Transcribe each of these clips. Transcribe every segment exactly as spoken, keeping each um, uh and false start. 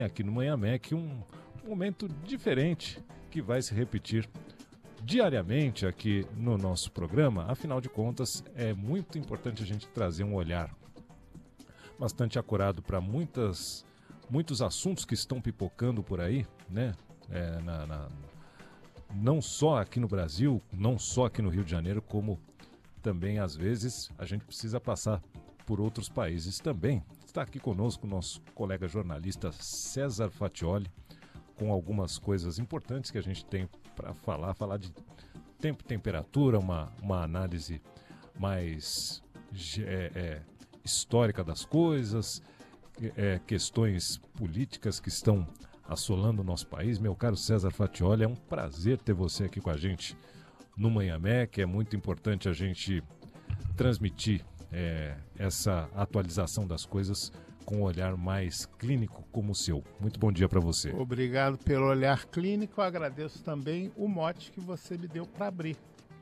aqui no Manhã Mac, um momento diferente que vai se repetir diariamente aqui no nosso programa. Afinal de contas, é muito importante a gente trazer um olhar bastante acurado para muitas muitos assuntos que estão pipocando por aí, né? É, na, na, não só aqui no Brasil, não só aqui no Rio de Janeiro, como também, às vezes, a gente precisa passar por outros países também. Está aqui conosco o nosso colega jornalista César Fatioli, com algumas coisas importantes que a gente tem para falar, falar de tempo e temperatura, uma, uma análise mais é, é, histórica das coisas, é, questões políticas que estão assolando o nosso país. Meu caro César Fatioli, é um prazer ter você aqui com a gente no Manhã Mac. É muito importante a gente transmitir é, essa atualização das coisas com um olhar mais clínico como o seu. Muito bom dia para você. Obrigado pelo olhar clínico. Eu agradeço também o mote que você me deu para abrir.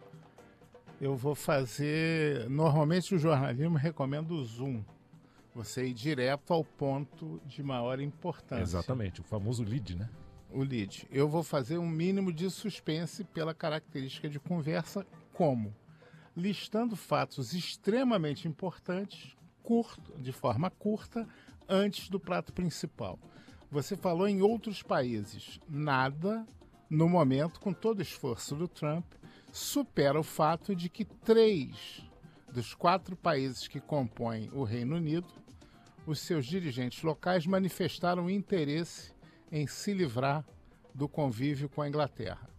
Eu vou fazer... Normalmente o jornalismo recomenda o zoom. Você ir direto ao ponto de maior importância. Exatamente, o famoso lead, né? O lead. Eu vou fazer um mínimo de suspense pela característica de conversa, como? Listando fatos extremamente importantes, curto, de forma curta, antes do prato principal. Você falou em outros países. Nada, no momento, com todo o esforço do Trump, supera o fato de que três dos quatro países que compõem o Reino Unido, os seus dirigentes locais manifestaram interesse em se livrar do convívio com a Inglaterra.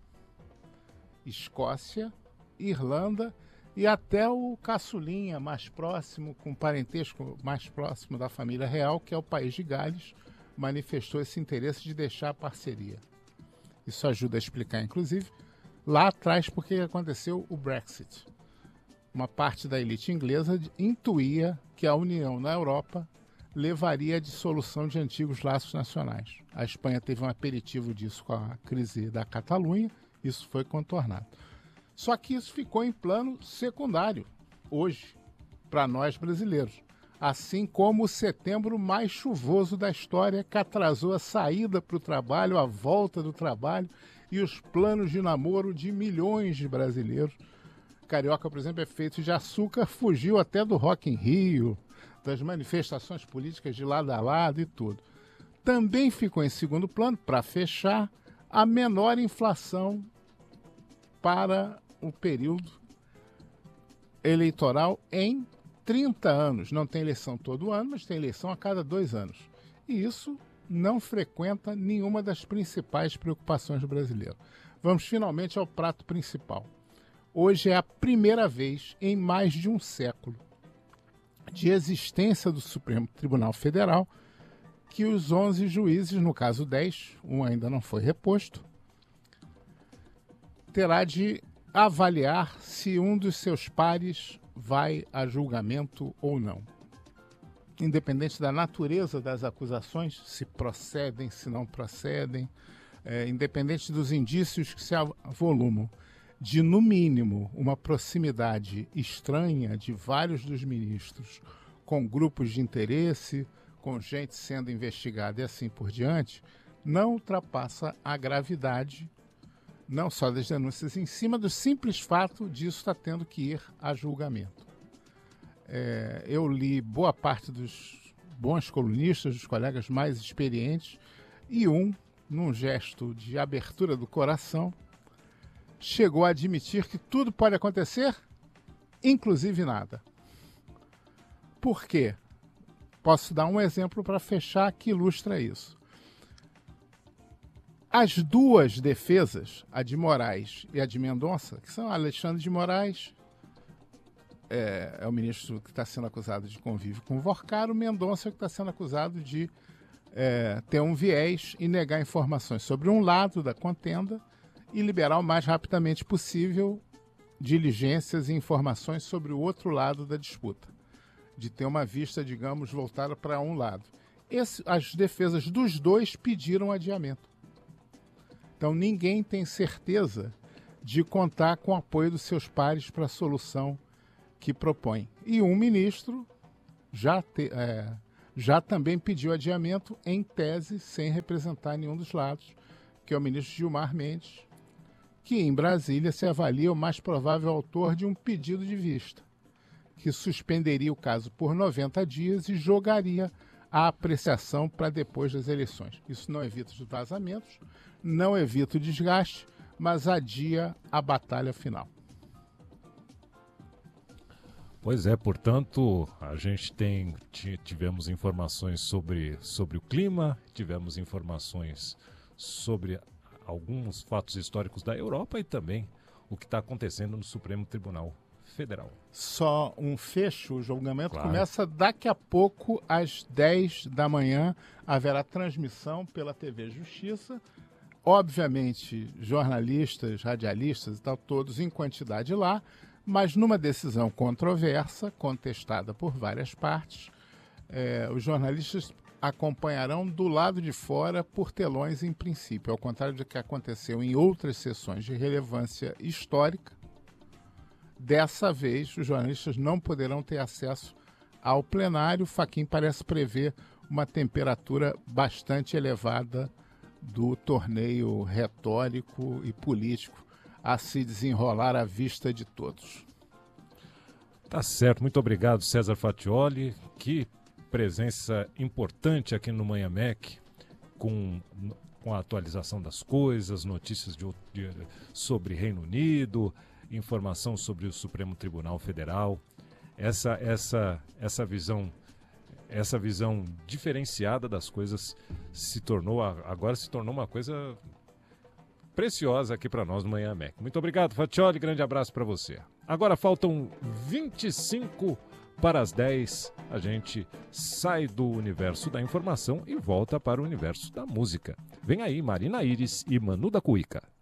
Escócia, Irlanda e até o caçulinha mais próximo, com parentesco mais próximo da família real, que é o país de Gales, manifestou esse interesse de deixar a parceria. Isso ajuda a explicar, inclusive, lá atrás por que aconteceu o Brexit. Uma parte da elite inglesa intuía que a união na Europa levaria à dissolução de antigos laços nacionais. A Espanha teve um aperitivo disso com a crise da Catalunha, isso foi contornado. Só que isso ficou em plano secundário, hoje, para nós brasileiros. Assim como o setembro mais chuvoso da história, que atrasou a saída para o trabalho, a volta do trabalho e os planos de namoro de milhões de brasileiros. Carioca, por exemplo, é feito de açúcar, fugiu até do Rock in Rio, das manifestações políticas de lado a lado e tudo. Também ficou em segundo plano, para fechar, a menor inflação para o período eleitoral em trinta anos. Não tem eleição todo ano, mas tem eleição a cada dois anos. E isso não frequenta nenhuma das principais preocupações do brasileiro. Vamos finalmente ao prato principal. Hoje é a primeira vez em mais de um século de existência do Supremo Tribunal Federal que os onze juízes, no caso dez, um ainda não foi reposto, terá de avaliar se um dos seus pares vai a julgamento ou não. Independente da natureza das acusações, se procedem, se não procedem, é, independente dos indícios que se avolumam, de, no mínimo, uma proximidade estranha de vários dos ministros com grupos de interesse, com gente sendo investigada e assim por diante, não ultrapassa a gravidade, não só das denúncias em cima do simples fato disso estar tendo que ir a julgamento. É, eu li boa parte dos bons colunistas, dos colegas mais experientes, e um, num gesto de abertura do coração, chegou a admitir que tudo pode acontecer, inclusive nada. Por quê? Posso dar um exemplo para fechar que ilustra isso. As duas defesas, a de Moraes e a de Mendonça, que são Alexandre de Moraes, é, é o ministro que está sendo acusado de convívio com o Vorcaro, Mendonça que está sendo acusado de é, ter um viés e negar informações sobre um lado da contenda e liberar o mais rapidamente possível diligências e informações sobre o outro lado da disputa, de ter uma vista, digamos, voltada para um lado. Esse, as defesas dos dois pediram adiamento. Então ninguém tem certeza de contar com o apoio dos seus pares para a solução que propõe. E um ministro já, te, é, já também pediu adiamento, em tese, sem representar nenhum dos lados, que é o ministro Gilmar Mendes, que em Brasília se avalia o mais provável autor de um pedido de vista, que suspenderia o caso por noventa dias e jogaria a apreciação para depois das eleições. Isso não evita os vazamentos, não evita o desgaste, mas adia a batalha final. Pois é, portanto, a gente tem, tivemos informações sobre, sobre o clima, tivemos informações sobre alguns fatos históricos da Europa e também o que está acontecendo no Supremo Tribunal Federal. Só um fecho, o julgamento Claro. Começa daqui a pouco, às dez da manhã, haverá transmissão pela T V Justiça. Obviamente, jornalistas, radialistas e tal, todos em quantidade lá, mas numa decisão controversa, contestada por várias partes, eh, os jornalistas acompanharão do lado de fora por telões em princípio, ao contrário do que aconteceu em outras sessões de relevância histórica. Dessa vez, os jornalistas não poderão ter acesso ao plenário. Fachin parece prever uma temperatura bastante elevada do torneio retórico e político a se desenrolar à vista de todos. Tá certo, muito obrigado, César Fatioli. Que presença importante aqui no Manhã Mac, com, com a atualização das coisas, notícias de, de, sobre Reino Unido, informação sobre o Supremo Tribunal Federal. Essa, essa, essa visão, essa visão diferenciada das coisas se tornou, agora se tornou uma coisa preciosa aqui para nós no Manhã Mac. Muito obrigado, Fatioli, grande abraço para você. Agora faltam vinte e cinco para as dez. A gente sai do universo da informação e volta para o universo da música. Vem aí Marina Iris e Manu da Cuíca.